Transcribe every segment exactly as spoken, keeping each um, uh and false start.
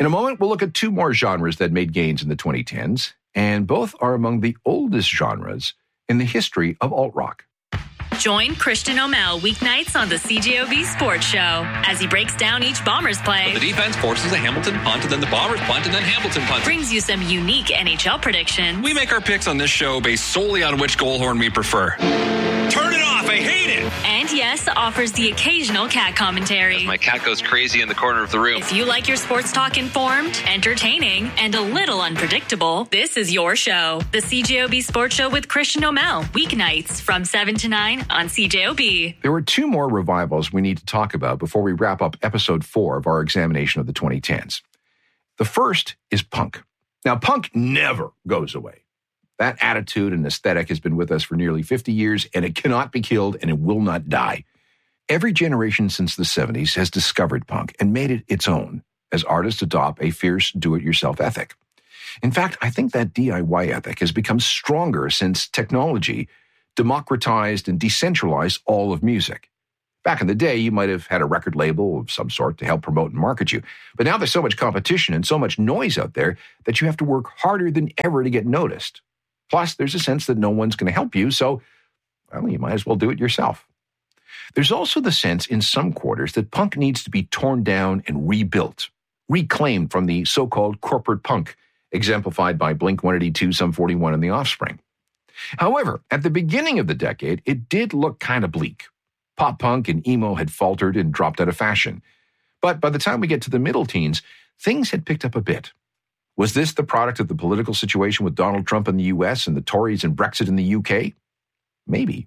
In a moment, we'll look at two more genres that made gains in the twenty tens, and both are among the oldest genres in the history of alt-rock. Join Christian O'Mell weeknights on the C J O B Sports Show as he breaks down each Bombers play. The defense forces a Hamilton punt, and then the Bombers punt, and then Hamilton punt. Brings you some unique N H L predictions. We make our picks on this show based solely on which goal horn we prefer. Turn it off, I hate it! And yes, offers the occasional cat commentary. As my cat goes crazy in the corner of the room. If you like your sports talk informed, entertaining, and a little unpredictable, this is your show. The C J O B Sports Show with Christian O'Mell, weeknights from seven to nine on C J O B. There were two more revivals we need to talk about before we wrap up episode four of our examination of the twenty tens. The first is punk. Now, punk never goes away. That attitude and aesthetic has been with us for nearly fifty years, and it cannot be killed, and it will not die. Every generation since the seventies has discovered punk and made it its own as artists adopt a fierce do-it-yourself ethic. In fact, I think that D I Y ethic has become stronger since technology democratized and decentralized all of music. Back in the day, you might have had a record label of some sort to help promote and market you. But now there's so much competition and so much noise out there that you have to work harder than ever to get noticed. Plus, there's a sense that no one's going to help you, so, well, you might as well do it yourself. There's also the sense in some quarters that punk needs to be torn down and rebuilt, reclaimed from the so-called corporate punk, exemplified by Blink one eighty-two, Sum forty-one, and The Offspring. However, at the beginning of the decade, it did look kind of bleak. Pop punk and emo had faltered and dropped out of fashion. But by the time we get to the middle teens, things had picked up a bit. Was this the product of the political situation with Donald Trump in the U S and the Tories and Brexit in the U K? Maybe.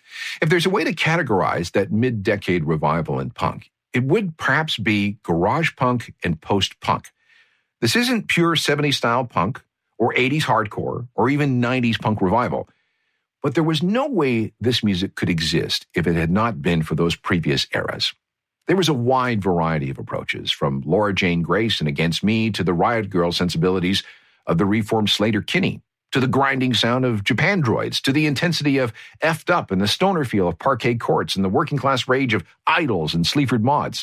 If there's a way to categorize that mid-decade revival in punk, it would perhaps be garage punk and post-punk. This isn't pure seventies-style punk or eighties hardcore or even nineties punk revival, but there was no way this music could exist if it had not been for those previous eras. There was a wide variety of approaches, from Laura Jane Grace and Against Me to the Riot Girl sensibilities of the reformed Slater-Kinney, to the grinding sound of Japandroids, to the intensity of Effed Up and the stoner feel of Parquet Courts and the working-class rage of Idols and Sleaford Mods.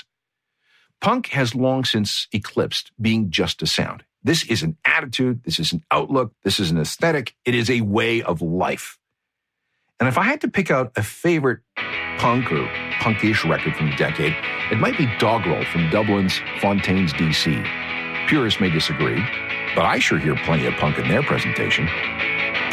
Punk has long since eclipsed being just a sound. This is an attitude, this is an outlook, this is an aesthetic, it is a way of life. And if I had to pick out a favorite punk or punkish record from the decade, it might be Doggerel from Dublin's Fontaines, D C. Purists may disagree, but I sure hear plenty of punk in their presentation.